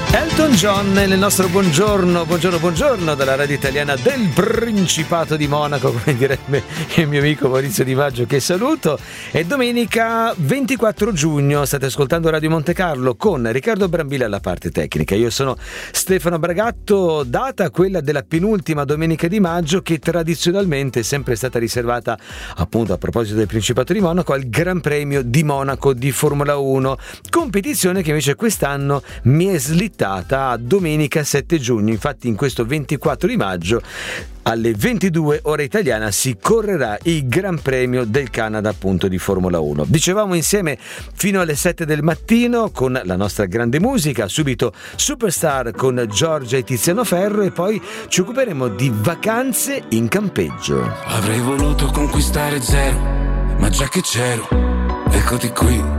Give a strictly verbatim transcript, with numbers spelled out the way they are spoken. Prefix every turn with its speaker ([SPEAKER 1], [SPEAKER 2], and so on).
[SPEAKER 1] Elton John nel nostro buongiorno, buongiorno, buongiorno dalla radio italiana del Principato di Monaco, come direbbe il mio amico Maurizio Di Maggio, che saluto. È domenica ventiquattro giugno, state ascoltando Radio Monte Carlo con Riccardo Brambilla alla parte tecnica. Io sono Stefano Bragatto, data quella della penultima domenica di maggio, che tradizionalmente è sempre stata riservata, appunto a proposito del Principato di Monaco, al Gran Premio di Monaco di Formula uno, competizione che invece quest'anno mi è slittata a domenica sette giugno. Infatti in questo ventiquattro di maggio alle ventidue ora italiana si correrà il Gran Premio del Canada, appunto, di Formula uno. Dicevamo insieme fino alle sette del mattino con la nostra grande musica, subito Superstar con Giorgia e Tiziano Ferro, e poi ci occuperemo di vacanze in campeggio.
[SPEAKER 2] Avrei voluto conquistare zero, ma già che c'ero, eccoti qui.